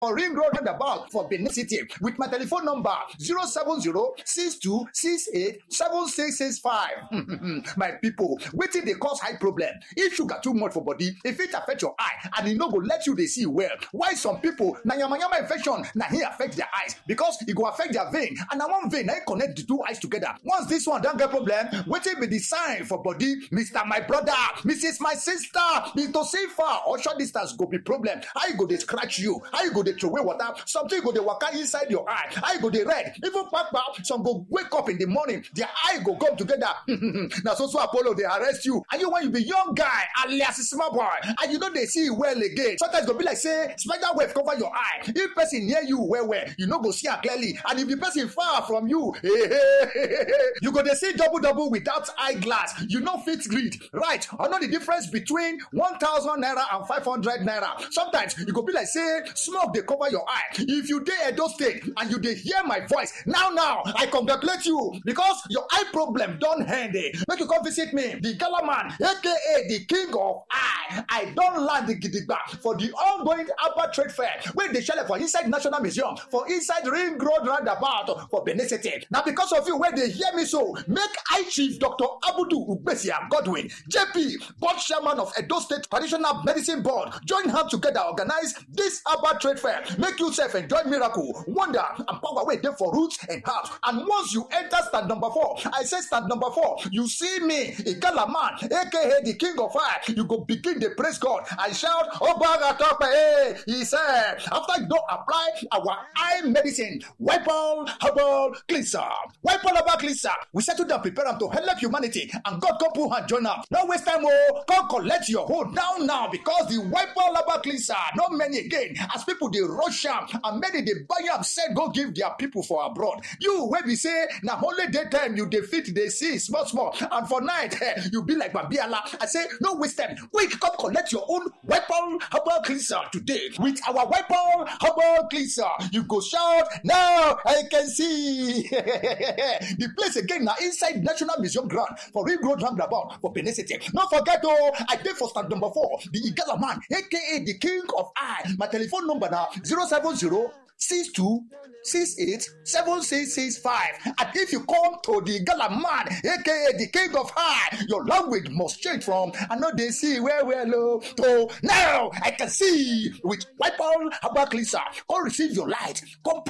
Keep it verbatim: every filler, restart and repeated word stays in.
for Ring Road Roundabout for Benin City with my telephone number zero seven zero six two six eight seven six six five. My people, wetin dey cause eye problem? If sugar too much for body, e fit affect your eye and e no go let you dey see well. Why some people na yamayama infection na hin affect their eyes because e go affect their vein and na one vein na hin connect the two eyes together. Once this one don get problem, wetin be the sign for body? Mister My brother, Missus My sister, Mister Safer or short distance go be problem. How you go dey scratch you? How you go dey throway water? Something go dey waka inside your eye. How you go dey red? Even kpakpa, some go wake up in the morning, their eye go come together. Na so so Apollo dey arrest you. And you when you be young guy alias small boy and you no dey see well again. Sometimes go be like say spider web cover your eye. If person near you well well, you no go see am clearly. And if the person far from you, you go dey see double double without eyeglass. You no fit read. Right? I know the difference between one thousand naira and five hundred naira. Sometimes you go be like say smoke dey cover your eye. If you dey Edo State and you dey hear my voice now now, I congratulate you because your eye problem don end. Eh. Make you come visit me, the Gala man, aka the king of eye. I don land the gidigba for the ongoing Abba Trade Fair wey dey shele for inside National Museum for inside Ring Road Roundabout for Benin City. Na because of you wey dey hear me so, make Eye Chief Doctor Abudu Ugbesia Godwin, J P, board chairman of Edo State Traditional Medicine Board, join hands together organize this Abba Trade Fair. Make you sef enjoy miracle, wonder and power wey dey for roots and herbs. And once you enter stand number four, I say stand number four, you see me, Igala man, aka the king of fire, you go begin dey praise God and shout, Obaga Tope, hey, he said, after you don apply our eye medicine, wipe all herbal cleanser, wipe all herbal cleanser, we settle down prepare am to help humanity and God come put hand join am. No waste time oh, come collect your hold now now because the wipe all herbal cleanser no many again as people dey rush am and many dey buy am sell go give their people for abroad. You wey be say na only daytime you dey fit dey see small small and for night eh, you be like Babiala. I say no waste time, quick come collect your own weapon herbal cleanser today with our weapon herbal cleanser. You go shout now I can see the place again na inside National Museum ground for Ring Road Roundabout for Benin City. No forget oh, I dey for stand number four, the Igala man, aka the king of eye. My telephone number na zero seven zero six two six eight seven six six five. And if you come to the Gala man, aka the king of high, your language must change from I know they see where we're low to now I can see with wipe all herbal cleanser. Come receive your light. Come